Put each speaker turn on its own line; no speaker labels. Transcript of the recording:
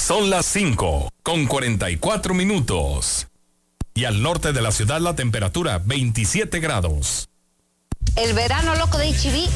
Son las 5:44. Y al norte de la ciudad la temperatura 27 grados.
El verano loco de H-E-B